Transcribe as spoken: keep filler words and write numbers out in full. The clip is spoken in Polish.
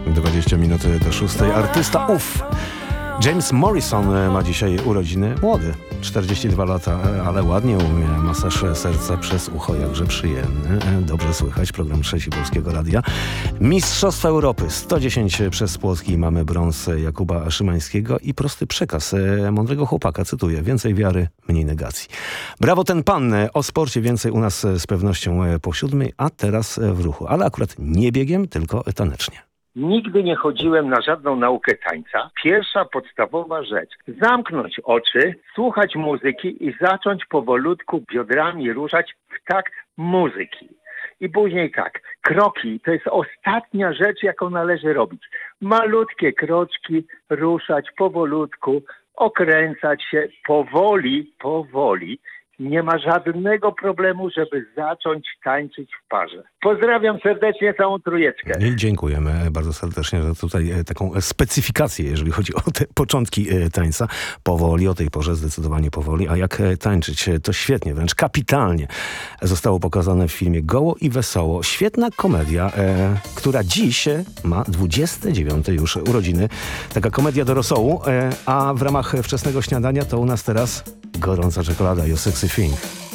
dwadzieścia minut do szóstej. Artysta Uff. James Morrison ma dzisiaj urodziny. Młody, czterdzieści dwa lata, ale ładnie umie. Masaż serca przez ucho, jakże przyjemny. Dobrze słychać, program Trzeci Polskiego Radia. Mistrzostwa Europy sto dziesięć przez Płocki. Mamy brąz Jakuba Szymańskiego i prosty przekaz mądrego chłopaka. Cytuję: więcej wiary, mniej negacji. Brawo ten pan. O sporcie więcej u nas z pewnością po siódmej, a teraz w ruchu. Ale akurat nie biegiem, tylko tanecznie. Nigdy nie chodziłem na żadną naukę tańca. Pierwsza podstawowa rzecz. Zamknąć oczy, słuchać muzyki i zacząć powolutku biodrami ruszać w takt muzyki. I później tak, kroki to jest ostatnia rzecz, jaką należy robić. Malutkie kroczki, ruszać powolutku, okręcać się powoli, powoli. Nie ma żadnego problemu, żeby zacząć tańczyć w parze. Pozdrawiam serdecznie całą trójeczkę. I dziękujemy bardzo serdecznie za tutaj taką specyfikację, jeżeli chodzi o te początki tańca. Powoli, o tej porze zdecydowanie powoli. A jak tańczyć? To świetnie, wręcz kapitalnie zostało pokazane w filmie Goło i Wesoło. Świetna komedia, e, która dziś ma dwudzieste dziewiąte już urodziny. Taka komedia do rosołu, e, a w ramach wczesnego śniadania to u nas teraz gorąca czekolada, You Sexy Thing.